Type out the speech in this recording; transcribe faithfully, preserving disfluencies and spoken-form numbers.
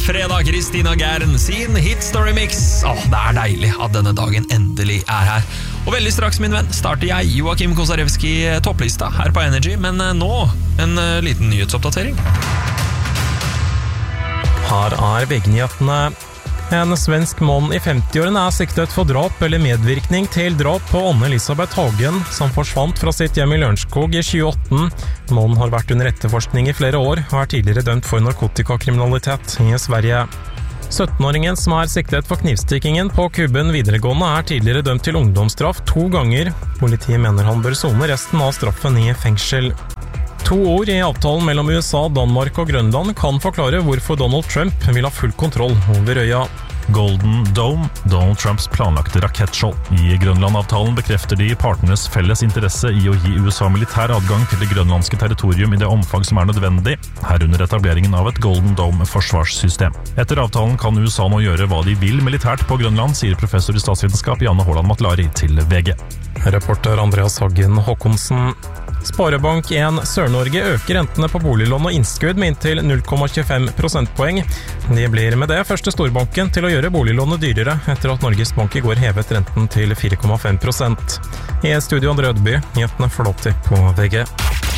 fredag, Kristina Gern sin Hit Story Mix. Åh, det er deilig at denne dagen endelig er her. Og veldig straks, min venn, starter jeg Joakim Kosarewski topplista her på Energy, men nå en liten nyhetsoppdatering. Her er V G-nyhetene. En svensk mann i femti-årene er siktet for drap eller medvirkning til drap på Anne-Elisabeth Hagen, som forsvant fra sitt hjem i Lørenskog i tjue atten. Mannen har vært under etterforskning i flere år, og er tidligere dømt for narkotikakriminalitet i Sverige. syttenåringen som er siktet for knivstikkingen på Kuben videregående er tidligere dømt til ungdomsstraff to ganger. Politiet mener han bør sone resten av straffen i fengsel. To ord i avtalen mellom U S A, Danmark og Grønland kan forklare hvorfor Donald Trump vil ha full kontroll over øya. Golden Dome, Donald Trumps planlagte rakettskjold. I Grønland-avtalen bekrefter de partenes felles interesse i å gi U S A militær adgang til det grønlandske territorium i det omfang som er nødvendig, herunder etableringen av et Golden Dome-forsvarssystem. Etter avtalen kan U S A nå gjøre hva de vil militært på Grønland, sier professor i statsvitenskap Janne Håland Matlari til V G. Reporter Andreas Hagen Håkonsen. Sparebank en Sør-Norge øker rentene på boliglån og innskudd med inntil null komma tjuefem prosentpoeng. De blir med det første storbanken til å gjøre boliglånet dyrere, etter at Norges Bank i går hevet renten til fire komma fem prosent. I studio Andre Ødeby, nyhetene Flåti på V G.